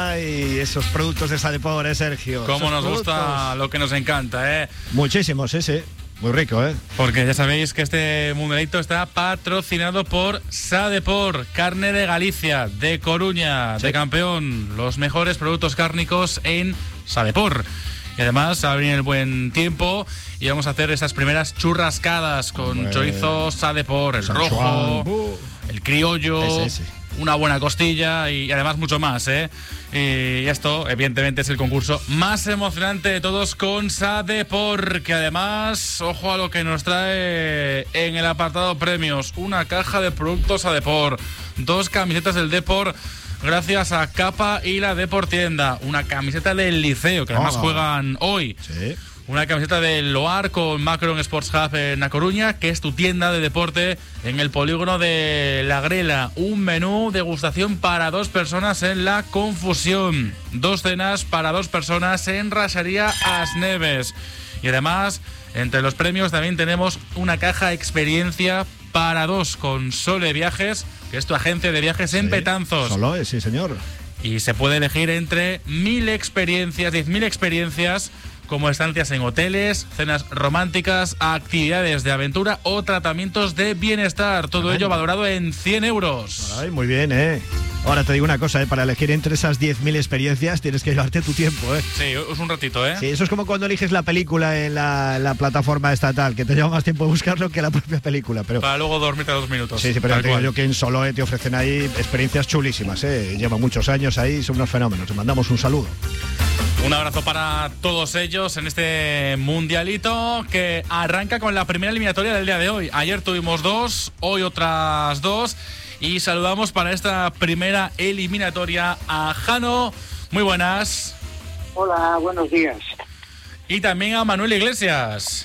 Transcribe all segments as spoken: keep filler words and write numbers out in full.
Ay, esos productos de Sadepor, ¿eh, Sergio? Cómo Esos nos productos. gusta lo que nos encanta, ¿eh? Muchísimo, sí, sí. Muy rico, ¿eh? Porque ya sabéis que este mundialito está patrocinado por Sadepor, carne de Galicia, de Coruña, Sí. de campeón. Los mejores productos cárnicos en Sadepor. Y además, va a venir el buen tiempo y vamos a hacer esas primeras churrascadas con Hombre. chorizo Sadepor, el San rojo, Juan. Uh. el criollo, Ese, ese. una buena costilla y además mucho más, ¿eh? Y esto, evidentemente, es el concurso más emocionante de todos con Sadepor, que además, ojo a lo que nos trae en el apartado premios, una caja de productos Sadepor, dos camisetas del Depor, gracias a Capa y la Deportienda, una camiseta del Liceo, que además Oh. juegan hoy. Sí. Una camiseta del Loar con Macron Sports Hub en La Coruña, que es tu tienda de deporte en el polígono de La Grela. Un menú degustación para dos personas en La Confusión. Dos cenas para dos personas en Raxaría As Neves. Y además, entre los premios también tenemos una caja experiencia para dos con Sole Viajes, que es tu agencia de viajes en Sí. Betanzos. Solo es, sí, señor. Y se puede elegir entre mil experiencias, diez mil experiencias, como estancias en hoteles, cenas románticas, actividades de aventura o tratamientos de bienestar. Todo Ay. ello valorado en cien euros. Ay, muy bien, ¿eh? Ahora te digo una cosa, ¿eh? Para elegir entre esas diez mil experiencias tienes que llevarte tu tiempo, ¿eh? Sí, es un ratito, ¿eh? Sí, eso es como cuando eliges la película en la, la plataforma estatal, que te lleva más tiempo buscarlo que la propia película. Pero Para luego dormirte a dos minutos. sí, sí, pero Tal te digo cual. yo que en Soloe te ofrecen ahí experiencias chulísimas, ¿eh? Llevan muchos años ahí, son unos fenómenos. Te mandamos un saludo. Un abrazo para todos ellos en este mundialito que arranca con la primera eliminatoria del día de hoy. Ayer tuvimos dos, hoy otras dos. Y saludamos para esta primera eliminatoria a Jano. Muy buenas. Hola, buenos días. Y también a Manuel Iglesias.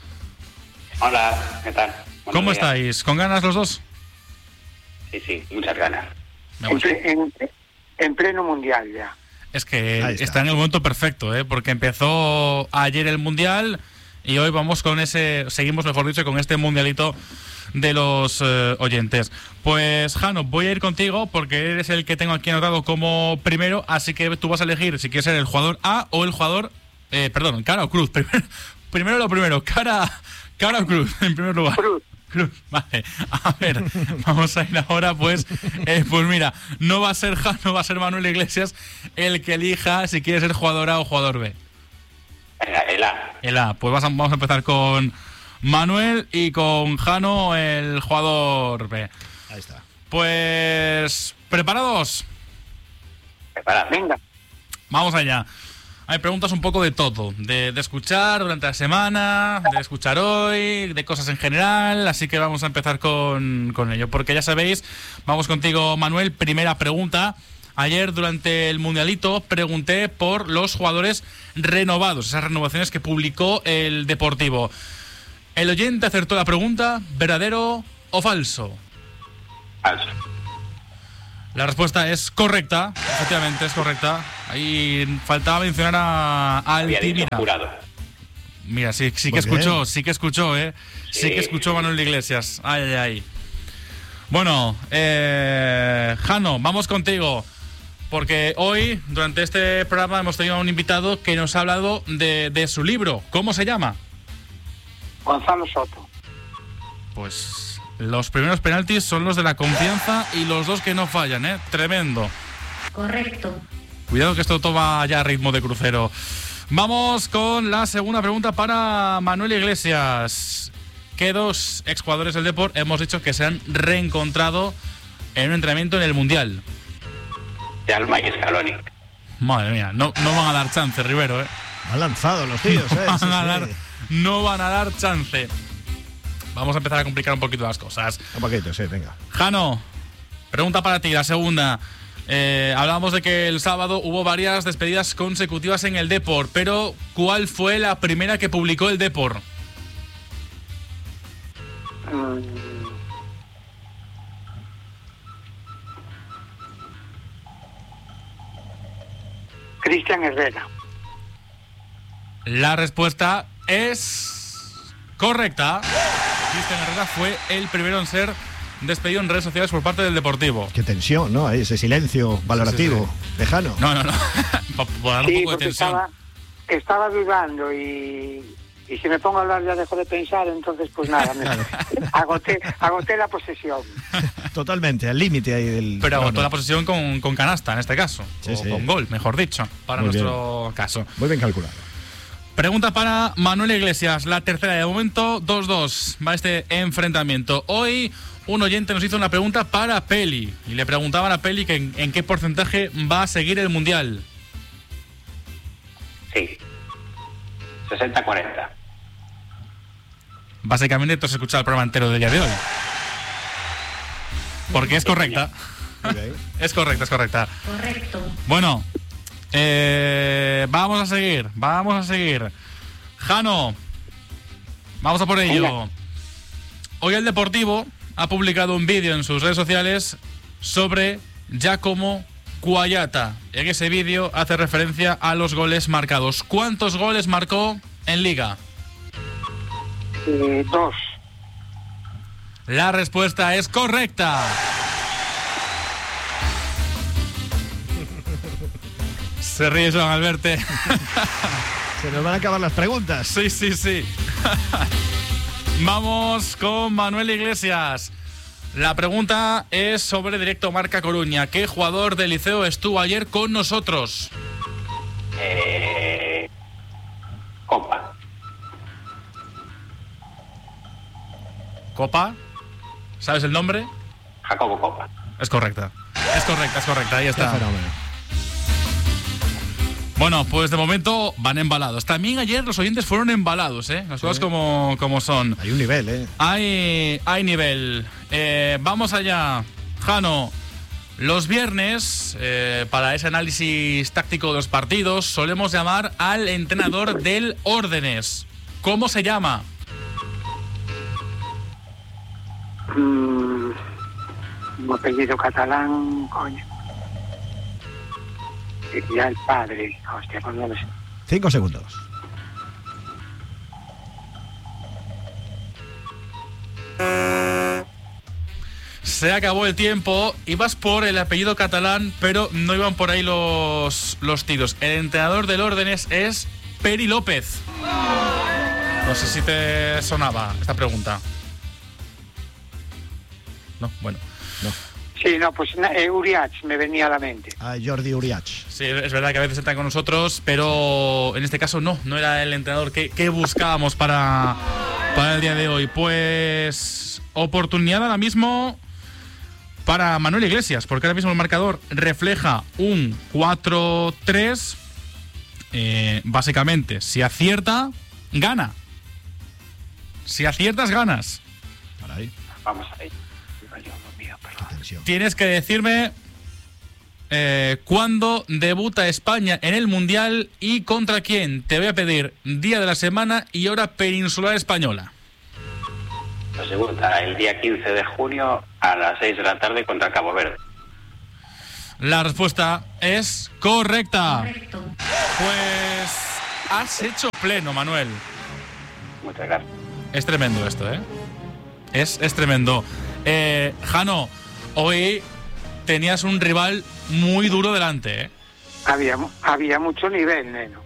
Hola, ¿qué tal? Buenos ¿Cómo días. estáis? ¿Con ganas los dos? Sí, sí, muchas ganas. Me En, gusta. ple- en- en pleno mundial ya. Es que Ahí está. está en el momento perfecto, ¿eh? Porque empezó ayer el mundial y hoy vamos con ese, seguimos mejor dicho, con este mundialito de los eh, oyentes. Pues Jano, voy a ir contigo porque eres el que tengo aquí anotado como primero, así que tú vas a elegir si quieres ser el jugador A o el jugador, eh, perdón, cara o cruz. Primero, primero lo primero, cara, cara o cruz, en primer lugar. Cruz. Cruz, vale. A ver, vamos a ir ahora, pues, eh, pues mira, no va a ser Jano, va a ser Manuel Iglesias el que elija si quiere ser jugador A o jugador B. Venga, el A. El A, pues vas a- vamos a empezar con Manuel y con Jano, el jugador B. Ahí está. Pues, ¿preparados? Preparad. Venga, Vamos allá. Hay preguntas un poco de todo, de, de escuchar durante la semana, de escuchar hoy, de cosas en general, así que vamos a empezar con, con ello, porque ya sabéis, vamos contigo Manuel, primera pregunta. Ayer durante el Mundialito pregunté por los jugadores renovados, esas renovaciones que publicó el Deportivo. El oyente acertó la pregunta, ¿verdadero o falso? Falso. La respuesta es correcta, efectivamente es correcta. Ahí faltaba mencionar a, a Había dicho Altimira. jurado. Mira, sí, sí que Muy bien. escuchó, sí que escuchó, ¿eh? Sí, Sí. que escuchó Manuel Iglesias. Ay, ay, ay. Bueno, eh, Jano, vamos contigo. Porque hoy, durante este programa, hemos tenido a un invitado que nos ha hablado de, de su libro. ¿Cómo se llama? Gonzalo Soto. Pues los primeros penaltis son los de la confianza y los dos que no fallan, ¿eh? Tremendo. Correcto. Cuidado que esto toma ya ritmo de crucero. Vamos con la segunda pregunta para Manuel Iglesias. ¿Qué dos exjugadores del Depor hemos dicho que se han reencontrado en un entrenamiento en el Mundial? De Alma y Scaloni. Madre mía, no, no van a dar chance, Rivero, ¿eh? Han lanzado los tíos, ¿eh? Van Sí, a sí. dar, no van a dar chance. Vamos a empezar a complicar un poquito las cosas. Un poquito, sí, venga. Jano, pregunta para ti, la segunda. Eh, hablábamos de que el sábado hubo varias despedidas consecutivas en el Depor, pero ¿cuál fue la primera que publicó el Depor? Mm. Cristian Herrera. La respuesta es correcta. Cristian Herrera fue el primero en ser despedido en redes sociales por parte del Deportivo. Qué tensión, ¿no? Ahí ese silencio valorativo. Sí, sí, sí. Lejano. No, no, no. Por, por dar un Sí, poco de porque tensión. estaba, estaba dudando y, y si me pongo a hablar ya dejo de pensar, entonces pues nada, me, agoté, agoté la posesión. Totalmente, al límite ahí del... Pero agotó no, no. la posesión con, con canasta, en este caso. Sí, o sí. con gol, mejor dicho, para Muy nuestro caso. Muy bien calculado. Pregunta para Manuel Iglesias, la tercera de momento, dos dos, va este enfrentamiento. Hoy un oyente nos hizo una pregunta para Peli y le preguntaban a Peli que en, en qué porcentaje va a seguir el Mundial. Sí. sesenta cuarenta. Básicamente tú has escuchado el programa entero del día de hoy. Porque es correcta. Okay. Es correcta, es correcta. Correcto. Bueno, eh, vamos a seguir, vamos a seguir. Jano, vamos a por ello. Venga. Hoy el Deportivo ha publicado un vídeo en sus redes sociales sobre Giacomo Guayata. En ese vídeo hace referencia a los goles marcados. ¿Cuántos goles marcó en Liga? Eh, dos. La respuesta es correcta. Se ríe Joan al verte. Se nos van a acabar las preguntas. Sí, sí, sí. Vamos con Manuel Iglesias. La pregunta es sobre Directo Marca Coruña. ¿Qué jugador del Liceo estuvo ayer con nosotros? Eh, Copa. ¿Copa? ¿Sabes el nombre? Jacobo Copa. Es correcta. Es correcta, es correcta. Ahí Qué está. fenómeno. Bueno, pues de momento van embalados. También ayer los oyentes fueron embalados, ¿eh? Las cosas como, como son. Hay un nivel, ¿eh? Hay, hay nivel. Eh, vamos allá. Jano, los viernes, eh, para ese análisis táctico de los partidos, solemos llamar al entrenador del órdenes. ¿Cómo se llama? Mm, un apellido catalán, coño. Y ya el padre, hostia, pues no lo sé. Cinco segundos. Se acabó el tiempo. Ibas por el apellido catalán, pero no iban por ahí los, los tiros. El entrenador del órdenes es Peri López. No sé si te sonaba esta pregunta. No, bueno. No. Sí, no, pues eh, Uriach me venía a la mente. A Jordi Uriach. Sí, es verdad que a veces está con nosotros, pero en este caso no, no era el entrenador que, que buscábamos para, para el día de hoy. Pues oportunidad ahora mismo para Manuel Iglesias, porque ahora mismo el marcador refleja un cuatro tres. Eh, básicamente, si acierta, gana. Si aciertas, ganas. Para ahí. Vamos ahí. Qué tensión. Tienes que decirme eh, cuándo debuta España en el Mundial y contra quién. Te voy a pedir día de la semana y hora peninsular española. Nos debuta el día quince de junio a las seis de la tarde contra Cabo Verde. La respuesta es correcta. Correcto. Pues has hecho pleno, Manuel. Muchas gracias. Es tremendo esto, ¿eh? Es, es tremendo. Eh, Jano, hoy tenías un rival muy duro delante, ¿eh? Había, mu- había mucho nivel, neno.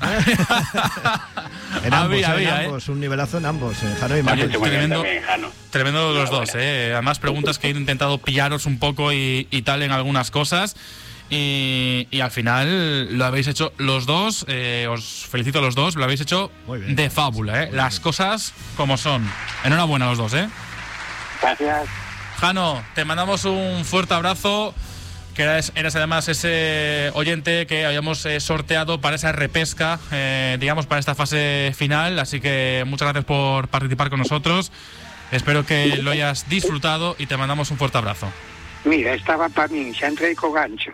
En ambos, Había, en había, ¿eh? ambos, un nivelazo en ambos, en Jano y Oye, Manuel. Muy bien tremendo. también, Jano. Tremendo los dos, Enhorabuena. ¿eh? Además, preguntas que he intentado pillaros un poco y, y tal en algunas cosas. Y, y al final lo habéis hecho los dos. Eh, os felicito a los dos. Lo habéis hecho Muy bien. de fábula, ¿eh? Muy Las bien. cosas como son. Enhorabuena a los dos, ¿eh? Gracias. Jano, te mandamos un fuerte abrazo. Que eras, eras además ese oyente que habíamos eh, sorteado para esa repesca, eh, digamos, para esta fase final. Así que muchas gracias por participar con nosotros. Espero que lo hayas disfrutado y te mandamos un fuerte abrazo. Mira, estaba para mí, se entré con gancho.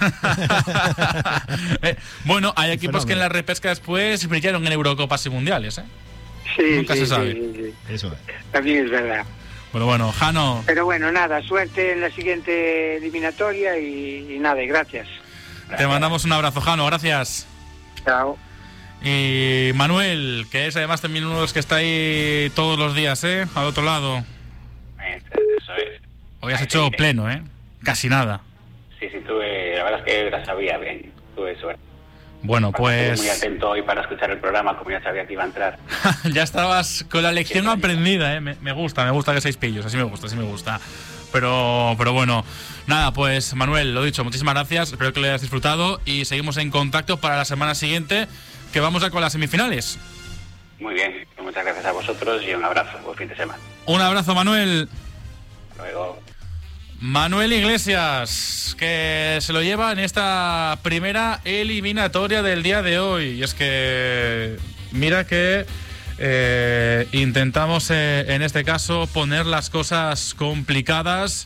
Eh, bueno, hay equipos fenómeno. que en la repesca después brillaron en Eurocopas y Mundiales, ¿eh? Sí, Nunca sí, se sí, sabe. sí, sí. Eso es. También es verdad. Bueno, bueno, Jano, Pero bueno, nada, suerte en la siguiente eliminatoria y, y nada, y gracias. te mandamos un abrazo, Jano, gracias. Chao. Y Manuel, que es además también uno de los que está ahí todos los días, ¿eh? Al otro lado. Eh, Eso es. Hoy has Ahí hecho seguiré. pleno, ¿eh? Casi nada. Sí, sí, tuve, la verdad es que la sabía bien. Tuve suerte. Bueno, pues... Estuve muy atento hoy para escuchar el programa, como ya sabía que iba a entrar. Ya estabas con la lección Sí, aprendida, ¿eh? Me, me gusta, me gusta que seis pillos, así me gusta, así me gusta. Pero, pero bueno, nada, pues Manuel, lo dicho, muchísimas gracias, espero que lo hayas disfrutado y seguimos en contacto para la semana siguiente, que vamos ya con las semifinales. Muy bien, muchas gracias a vosotros y un abrazo. Buen fin de semana. Un abrazo, Manuel. Hasta luego. Manuel Iglesias, que se lo lleva en esta primera eliminatoria del día de hoy. Y es que, mira que eh, intentamos eh, en este caso poner las cosas complicadas,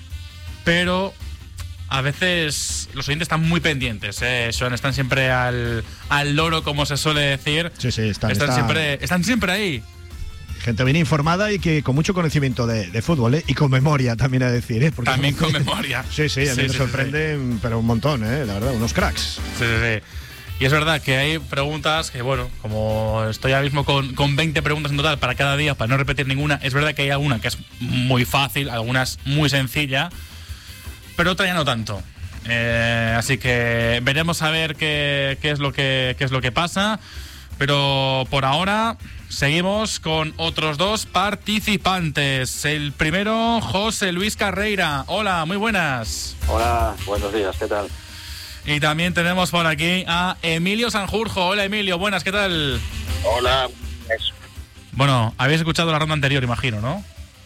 pero a veces los oyentes están muy pendientes, ¿eh? Son, están siempre al, al loro, como se suele decir. Sí, sí, están, están, están, siempre, están siempre ahí. Gente bien informada y que con mucho conocimiento de, de fútbol, ¿eh? Y con memoria también a decir, ¿eh? Porque también con memoria. Sí, sí, a mí sí, me sí, sorprenden, sí. pero un montón, ¿eh? La verdad, unos cracks. Sí, sí, sí. Y es verdad que hay preguntas que, bueno, como estoy ahora mismo con, con veinte preguntas en total para cada día, para no repetir ninguna, es verdad que hay alguna que es muy fácil, algunas muy sencilla, pero otra ya no tanto. Eh, así que veremos a ver qué, qué, es lo que, qué es lo que pasa. Pero por ahora seguimos con otros dos participantes. El primero, José Luis Carreira. Hola, muy buenas. Hola, buenos días, ¿qué tal? Y también tenemos por aquí a Emilio Sanjurjo. Hola, Emilio, buenas, ¿qué tal? Hola. Eso. Bueno, habéis escuchado la ronda anterior, imagino, ¿no?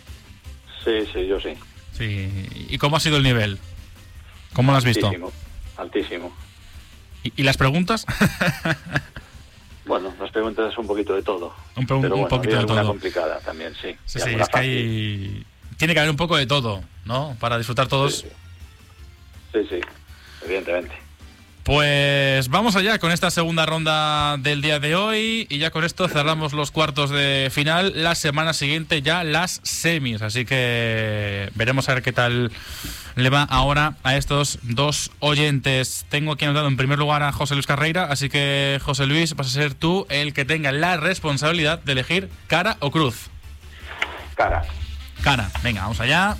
Sí, sí, yo sí. Sí. ¿Y cómo ha sido el nivel? ¿Cómo lo has visto? Altísimo, altísimo. ¿Y, y las preguntas? Bueno, las preguntas es un poquito de todo. Un, un, pero un bueno, poquito de todo. Una complicada también, sí. Sí, sí, es que hay... Tiene que haber un poco de todo, ¿no? Para disfrutar todos. Sí, sí, sí, sí, evidentemente. Pues vamos allá con esta segunda ronda del día de hoy y ya con esto cerramos los cuartos de final. La semana siguiente ya las semis, así que veremos a ver qué tal le va ahora a estos dos oyentes. Tengo aquí anotado en primer lugar a José Luis Carreira, así que José Luis, vas a ser tú el que tenga la responsabilidad de elegir cara o cruz. Cara. Cara, venga, vamos allá.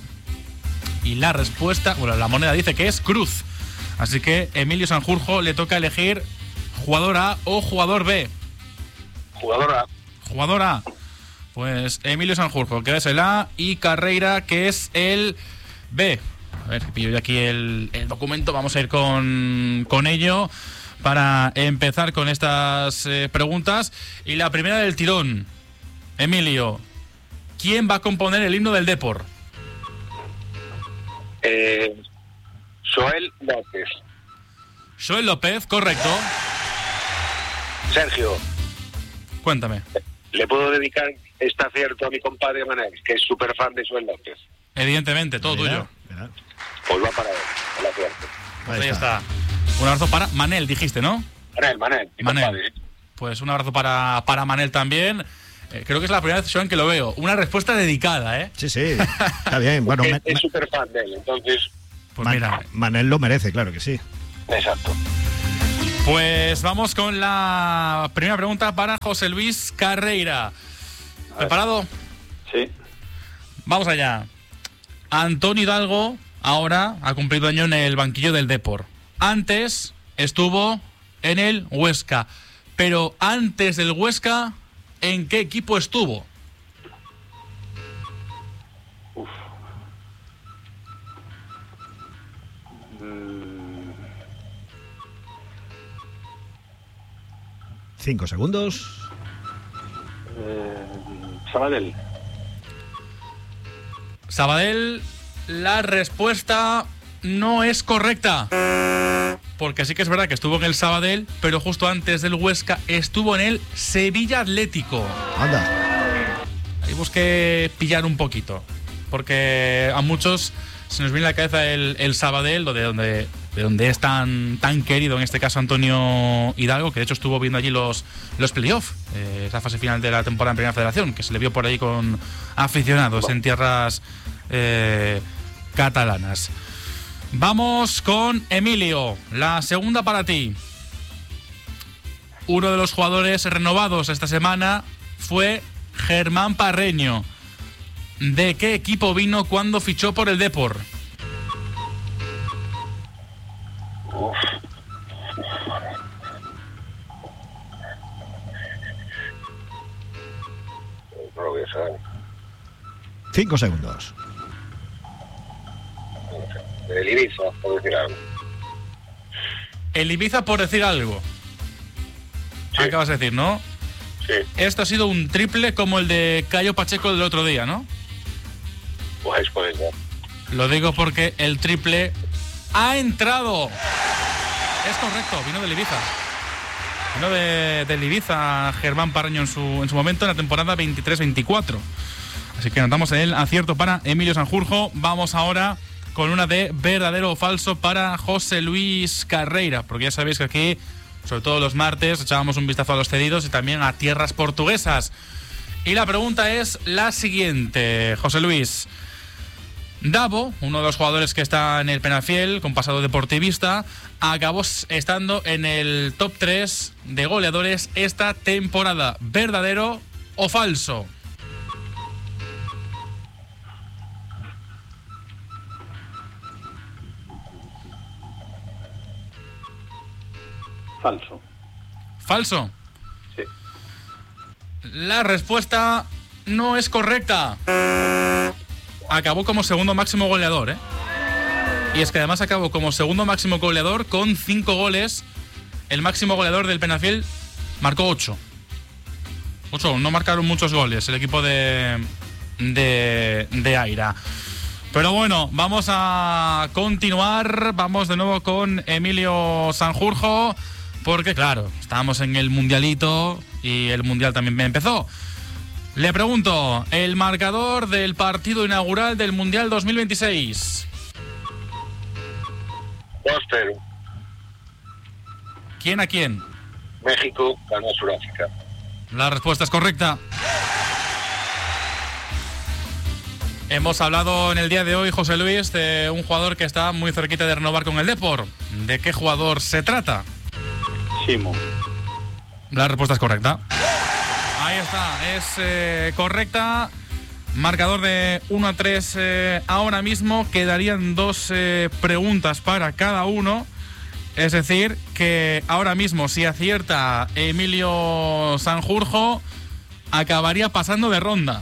Y la respuesta, bueno, la moneda dice que es cruz. Así que Emilio Sanjurjo le toca elegir jugador A o jugador B. Jugador A. Jugador A. Pues Emilio Sanjurjo, que es el A, y Carreira, que es el B. A ver, pillo yo aquí el, el documento, vamos a ir con, con ello para empezar con estas eh, preguntas. Y la primera del tirón. Emilio, ¿quién va a componer el himno del Depor? Eh... Joel López. Joel López, correcto. Sergio. Cuéntame. ¿Le puedo dedicar este acierto a mi compadre Manel, que es súper fan de Joel López? Evidentemente, todo Mira, tuyo. mira. Pues va para él, el acierto. Pues ahí está. Un abrazo para Manel, dijiste, ¿no? Manel, Manel. Mi Manel. compadre. Pues un abrazo para, para Manel también. Eh, creo que es la primera vez, Joan, que lo veo. Una respuesta dedicada, ¿eh? Sí, sí, está bien. Bueno, es Ma- es súper fan de él, entonces... Pues Ma- mira, Manel lo merece, claro que sí. Exacto. pues vamos con la primera pregunta para José Luis Carreira. ¿Preparado? Sí. Vamos allá. Antonio Hidalgo ahora ha cumplido año en el banquillo del Depor. Antes estuvo en el Huesca. Pero antes del Huesca, ¿en qué equipo estuvo? Uf. Mm, Cinco segundos. eh, Sabadell. Sabadell, la respuesta no es correcta. Porque sí que es verdad que estuvo en el Sabadell, pero justo antes del Huesca estuvo en el Sevilla Atlético. Anda. Ahí busqué pillar un poquito. Porque a muchos se nos viene a la cabeza el, el Sabadell, de donde, de donde es tan, tan querido, en este caso Antonio Hidalgo, que de hecho estuvo viendo allí los, los playoffs, eh, esa fase final de la temporada en Primera Federación, que se le vio por ahí con aficionados en tierras eh, catalanas. Vamos con Emilio, la segunda para ti. Uno de los jugadores renovados esta semana fue Germán Parreño. ¿De qué equipo vino cuando fichó por el Depor? Ibiza, vale. Cinco segundos. El Ibiza, por decir algo. El Ibiza, por decir algo. Sí. Acabas de decir, ¿no? Sí. Esto ha sido un triple como el de Cayo Pacheco del otro día, ¿no? Pues puede ser. Lo digo porque el triple ha entrado. Es correcto, vino del Ibiza. Vino de, del Ibiza Germán Parreño en su, en su momento en la temporada veintitrés veinticuatro. Así que notamos el acierto para Emilio Sanjurjo. Vamos ahora con una de verdadero o falso para José Luis Carreira, porque ya sabéis que aquí, sobre todo los martes, echábamos un vistazo a los cedidos y también a tierras portuguesas. Y la pregunta es la siguiente, José Luis. Davo, uno de los jugadores que está en el Penafiel, con pasado deportivista, acabó estando en el top tres de goleadores esta temporada. ¿Verdadero o falso? Falso. ¿Falso? Sí. La respuesta no es correcta. Acabó como segundo máximo goleador, ¿eh? Y es que además acabó como segundo máximo goleador con cinco goles. El máximo goleador del Penafiel marcó ocho. Ocho, no marcaron muchos goles el equipo de, de, de Aira. Pero bueno, vamos a continuar. Vamos de nuevo con Emilio Sanjurjo. Porque claro, estábamos en el Mundialito y el Mundial también empezó. Le pregunto, el marcador del partido inaugural del Mundial dos mil veintiséis. dos cero. ¿Quién a quién? México ganó a Sudáfrica. La respuesta es correcta. Hemos hablado en el día de hoy, José Luis, de un jugador que está muy cerquita de renovar con el Depor. ¿De qué jugador se trata? Simo. La respuesta es correcta. Ahí está, es eh, correcta. Marcador de uno a tres eh, ahora mismo. Quedarían dos eh, preguntas para cada uno. Es decir, que ahora mismo, si acierta Emilio Sanjurjo, acabaría pasando de ronda.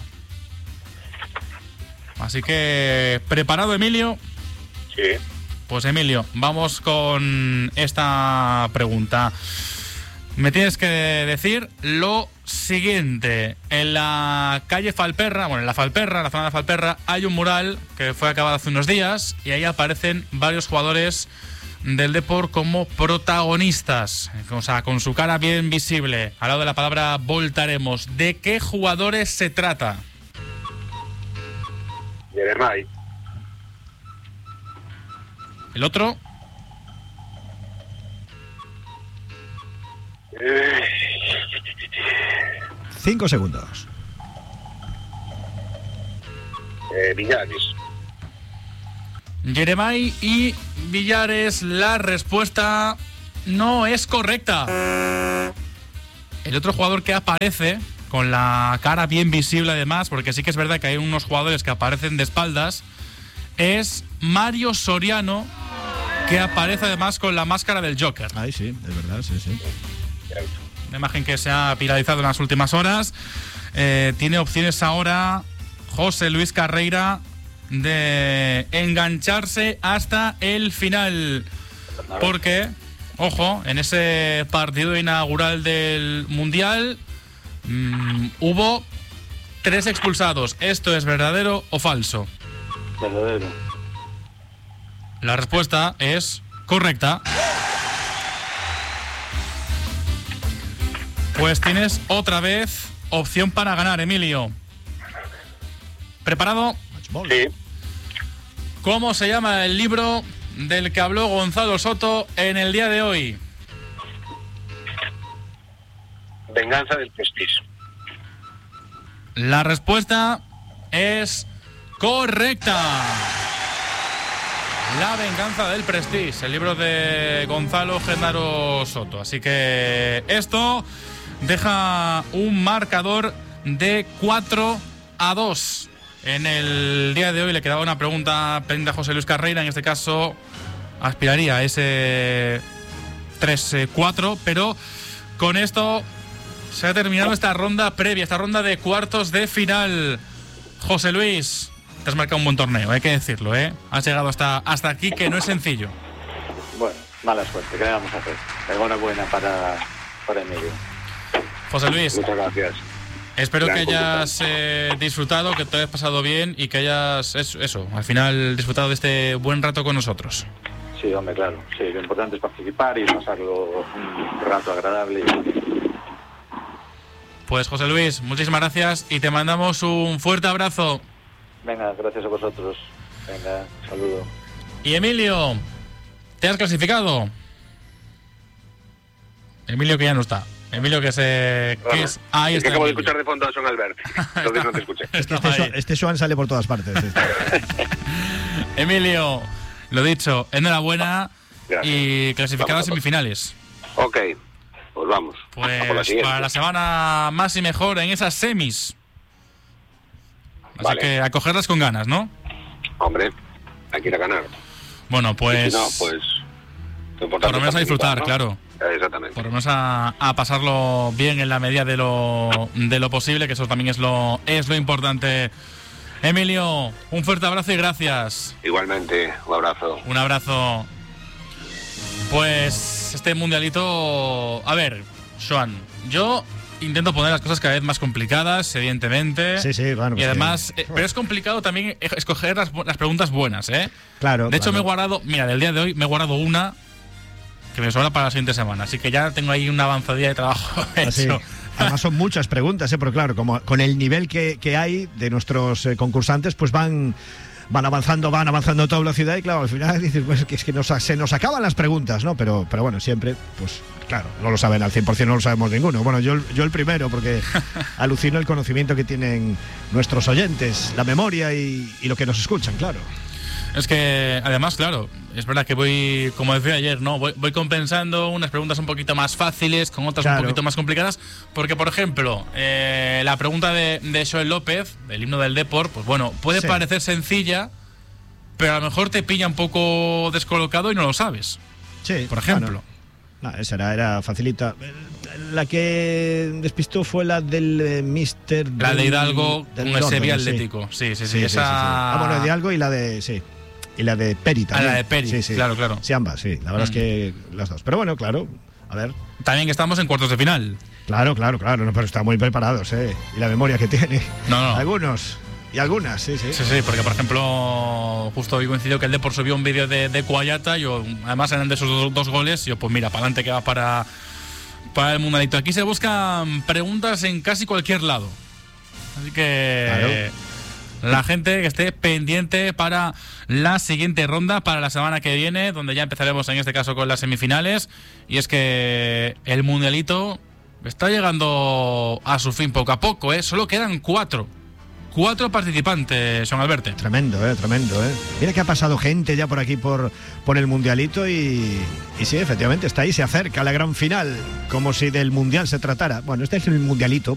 Así que, ¿preparado, Emilio? Sí. Pues, Emilio, vamos con esta pregunta. Me tienes que decir lo siguiente. En la calle Falperra, bueno, en la Falperra, en la zona de Falperra, hay un mural que fue acabado hace unos días y ahí aparecen varios jugadores del Depor como protagonistas, o sea, con su cara bien visible, al lado de la palabra voltaremos. ¿De qué jugadores se trata? Yeremay. ¿El otro? Eh, Cinco segundos. eh, Villares. Yeremay y Villares. La respuesta no es correcta. El otro jugador que aparece, con la cara bien visible además, porque sí que es verdad que hay unos jugadores que aparecen de espaldas, es Mario Soriano, que aparece además con la máscara del Joker. Ahí sí, es verdad, sí, sí. Una imagen que se ha viralizado en las últimas horas. Eh, tiene opciones ahora José Luis Carreira de engancharse hasta el final. Porque, ojo, en ese partido inaugural del Mundial mmm, hubo tres expulsados. ¿Esto es verdadero o falso? Verdadero. La respuesta es correcta. Pues tienes otra vez opción para ganar, Emilio. ¿Preparado? Sí. ¿Cómo se llama el libro del que habló Gonzalo Soto en el día de hoy? Venganza del Prestige. La respuesta es correcta. La venganza del Prestige, el libro de Gonzalo Genaro Soto. Así que esto deja un marcador de cuatro a dos. En el día de hoy le quedaba una pregunta pendiente a José Luis Carreira. En este caso aspiraría a ese tres cuatro, pero con esto Se ha terminado esta ronda previa, esta ronda de cuartos de final. José Luis, te has marcado un buen torneo, hay que decirlo, ¿eh? Has llegado hasta, hasta aquí, que no es sencillo. Bueno, mala suerte, ¿qué le vamos a hacer? Enhorabuena para, para Emilio. José Luis, Muchas gracias. espero Gran que hayas eh, disfrutado, que te hayas pasado bien y que hayas, eso, eso, al final disfrutado de este buen rato con nosotros. Sí, hombre, claro. Sí, lo importante es participar y pasarlo un rato agradable. Pues José Luis, muchísimas gracias y te mandamos un fuerte abrazo. Venga, gracias a vosotros. Venga, saludo. Y Emilio, ¿te has clasificado? Emilio que ya no está. Emilio que se... Que es, ahí es está que acabo de Emilio. escuchar de fondo a Son Albert. Entonces no te escuché. Este, Estaba Swan- ahí. este Swan sale por todas partes. sí. Emilio, lo dicho, enhorabuena. Gracias. Y clasificado a Vamos a por- semifinales. Ok, pues vamos. Pues A por la siguiente. para la semana más y mejor en esas semis. Así Vale. que a cogerlas con ganas, ¿no? Hombre, hay que ir a ganar. Bueno, Y pues... si no, pues... lo importante por lo es menos a disfrutar, participar, ¿no? claro. Exactamente. Por lo menos a, a pasarlo bien en la medida de lo, de lo posible, que eso también es lo, es lo importante. Emilio, un fuerte abrazo y gracias. Igualmente, un abrazo. Un abrazo. Pues este mundialito... A ver, Joan, yo intento poner las cosas cada vez más complicadas, evidentemente. Sí, sí, bueno, Y pues además, sí. eh, pero es complicado también escoger las, las preguntas buenas, ¿eh? Claro. De hecho, claro. me he guardado, mira, del día de hoy me he guardado una que me sobra para la siguiente semana. Así que ya tengo ahí una avanzadilla de trabajo Así. hecho. Además son muchas preguntas, ¿eh? Pero claro, como con el nivel que, que hay de nuestros eh, concursantes, pues van van avanzando, van avanzando a toda velocidad y claro, al final dices, pues que es que nos, se nos acaban las preguntas, ¿no? Pero, pero bueno, siempre, pues claro, no lo saben al cien por ciento, no lo sabemos ninguno. Bueno, yo, yo el primero, porque alucino el conocimiento que tienen nuestros oyentes, la memoria y, y lo que nos escuchan, claro. Es que, además, claro, es verdad que voy, como decía ayer, ¿no? Voy, voy compensando unas preguntas un poquito más fáciles con otras Claro. un poquito más complicadas. Porque, por ejemplo, eh, la pregunta de, de Joel López, del himno del Depor, pues bueno, puede Sí. parecer sencilla, pero a lo mejor te pilla un poco descolocado y no lo sabes. Sí, Por ejemplo. bueno, no, esa era, era facilita. La que despistó fue la del eh, mister La de del- Hidalgo del con el Sevilla London, sí. Atlético. Sí, sí, sí. Sí, sí, sí, esa... sí. Ah, bueno, de Hidalgo y la de. Sí. Y la de Peri también. la de Peri, sí, sí. claro, claro. Sí, ambas, sí. La verdad Mm. es que las dos. Pero bueno, claro. A ver. También estamos en cuartos de final. Claro, claro, claro. No, pero están muy preparados, ¿eh? Y la memoria que tiene. No, no. Algunos. Y algunas, sí, sí. Sí, sí, porque por ejemplo, justo hoy coincidió que el Depor subió un vídeo de, de Cuayata, yo, además eran de esos dos, dos goles, yo pues mira, para adelante que va para, para el mundialito. Aquí se buscan preguntas en casi cualquier lado. Así que la gente que esté pendiente para la siguiente ronda, para la semana que viene, donde ya empezaremos en este caso con las semifinales. Y es que el mundialito está llegando a su fin poco a poco, ¿eh? Solo quedan cuatro. Cuatro participantes, Son Alberto. Tremendo, eh, tremendo, eh. Mira que ha pasado gente ya por aquí por, por el mundialito y, y sí, efectivamente está ahí, se acerca a la gran final, como si del mundial se tratara. Bueno, este es el mundialito.